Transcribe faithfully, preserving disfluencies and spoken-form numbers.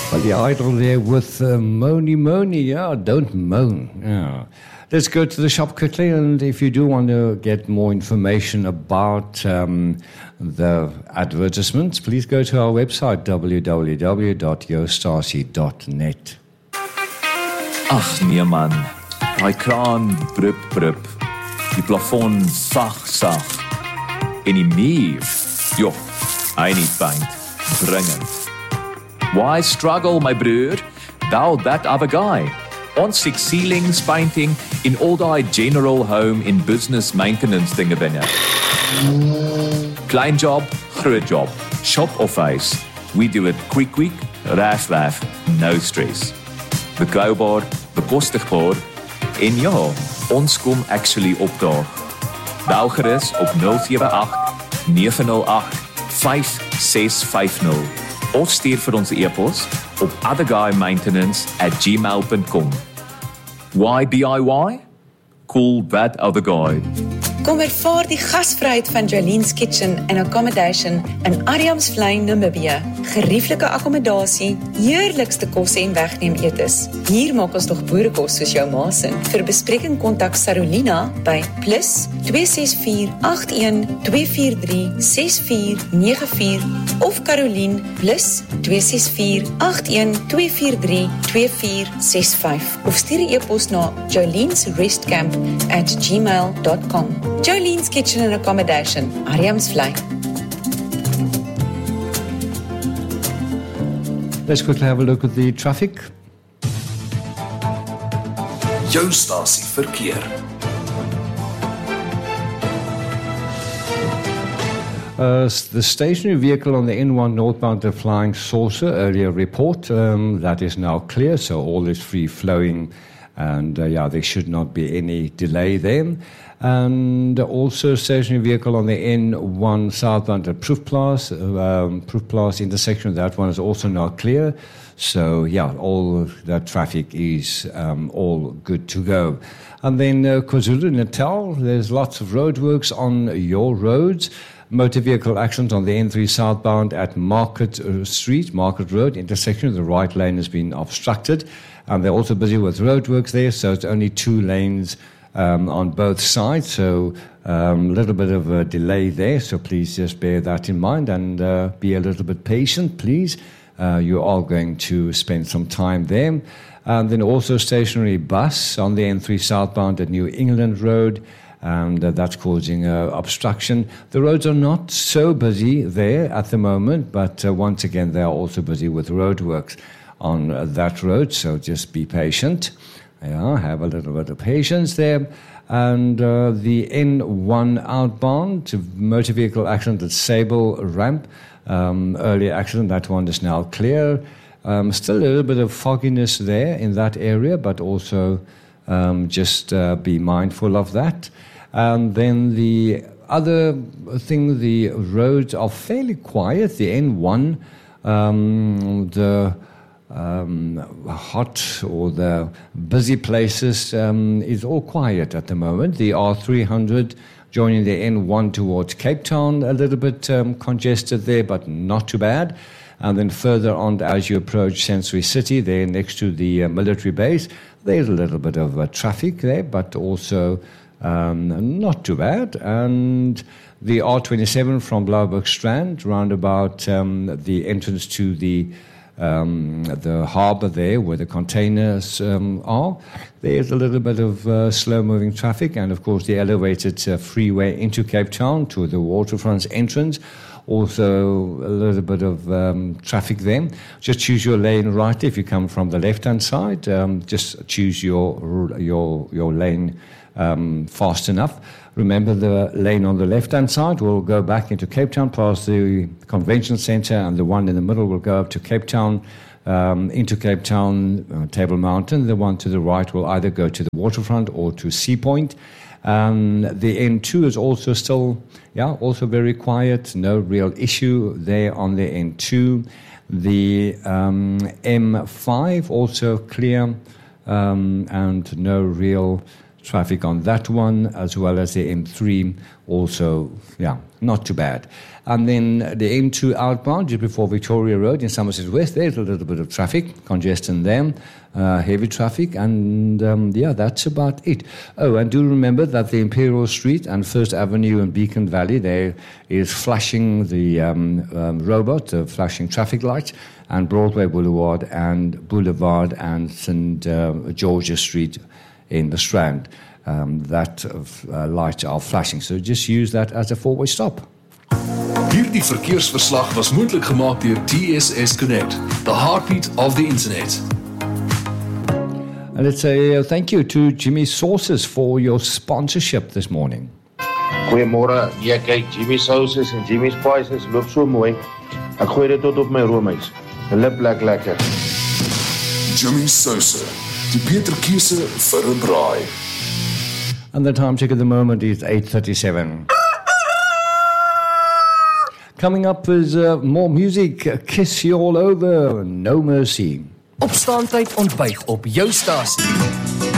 Well, the idol there with uh, Moni Moni, yeah, don't moan. Yeah. Let's go to the shop quickly, and if you do want to get more information about um, the advertisements, please go to our website, w w w dot jostasi dot net. Ach nee man, die kraan brup brup, die plafon sag sag, en die muur, joh, hy nie paint, dringend. Why struggle, my broer? Thou that other guy. Ons six ceilings painting in all die general home in business maintenance dinge binne. Klein job, groot job, shop of face. We do it quick quick, raf raf, no stress. Betrouwbaar, bekostigbaar en ja, ons kom actually opdaag. Bel gerus op nul sewe agt nege nul agt vyf ses vyf nul of stuur vir ons e-pos op otherguymaintenance at gmail dot com. Why D I Y? Cool that other guy. Kom ervaar die gasvryheid van Jolene's Kitchen and Accommodation in Adamsvlei, Namibië. Gerieflike akkommodasie, heerlikste kosse en wegneem etes. Hier maak ons nog boerekos soos jou ma se. Vir bespreking kontak Sarolina by plus twee ses vier agt een twee vier drie ses vier nege vier of Caroline plus twee ses vier agt een twee vier drie twee vier ses vyf of stuur 'n e-pos na jolenes rest camp at gmail dot com. Jolene's Kitchen and Accommodation, Adamsvlei. Let's quickly have a look at the traffic. Jou stasie verkeer. Uh, the stationary vehicle on the N one northbound to Flying Saucer, earlier report, um, that is now clear, so all is free-flowing, and uh, yeah, there should not be any delay there. And also stationary vehicle on the N one southbound at Proefplaas, um, Proefplaas intersection, that one is also now clear. So yeah, all that traffic is um, all good to go. And then uh, KwaZulu-Natal, there's lots of roadworks on your roads. Motor vehicle accident on the N three southbound at Market Street, Market Road intersection. The right lane has been obstructed, and they're also busy with roadworks there, so it's only two lanes Um, on both sides, so a um, little bit of a delay there, so please just bear that in mind and uh, be a little bit patient, please. Uh, you are going to spend some time there. And then also stationary bus on the N three southbound at New England Road, and uh, that's causing uh, obstruction. The roads are not so busy there at the moment, but uh, once again, they are also busy with roadworks on uh, that road, so just be patient. Yeah, have a little bit of patience there. And uh, the N one outbound motor vehicle accident at Sable Ramp, um, earlier accident, that one is now clear. Um, still a little bit of fogginess there in that area, but also um, just uh, be mindful of that. And then the other thing, the roads are fairly quiet. The N one, um, the Um, hot or the busy places um, is all quiet at the moment. The R three hundred joining the N one towards Cape Town, a little bit um, congested there, but not too bad. And then further on as you approach Sensory City, there next to the uh, military base, there's a little bit of uh, traffic there, but also um, not too bad. And the R twenty-seven from Blouberg Strand, round about um, the entrance to the Um, the harbour there where the containers um, are. There's a little bit of uh, slow-moving traffic, and of course the elevated uh, freeway into Cape Town to the waterfront's entrance. Also a little bit of um, traffic there. Just choose your lane right if you come from the left-hand side. Um, just choose your your your lane um, fast enough. Remember, the lane on the left-hand side will go back into Cape Town past the convention centre, and the one in the middle will go up to Cape Town, um, into Cape Town, uh, Table Mountain. The one to the right will either go to the waterfront or to Sea Point. Um, the N two is also still, yeah, also very quiet. No real issue there on the N two. The um, M five also clear, um, and no real traffic on that one, as well as the M three, also, yeah, not too bad. And then the M two outbound, just before Victoria Road in Somerset West, there's a little bit of traffic, congestion there, uh, heavy traffic, and um, yeah, that's about it. Oh, and do remember that the Imperial Street and First Avenue in Beacon Valley, there is flashing the um, um, robot, the flashing traffic lights, and Broadway Boulevard and Boulevard and Saint Uh, Georgia Street in the Strand. Um, that uh, lights are flashing, so just use that as a four-way stop. Hierdie verkeersverslag was moontlik gemaak deur T S S Connect, the heartbeat of the internet. And let's say uh, thank you to Jimmy Sauces for your sponsorship this morning. Goeiemôre. Ja, kyk, Jimmy Sauces en Jimmy Spices loop so mooi. Ek gooi dit tot op my roomys. Lip lek lekker. Jimmy Sosa, die beter keuse vir 'n braai. And the time check at the moment is eight thirty-seven. Coming up is uh, more music, Kiss You All Over, No Mercy. Opstaantyd ontbyt op jou stasie.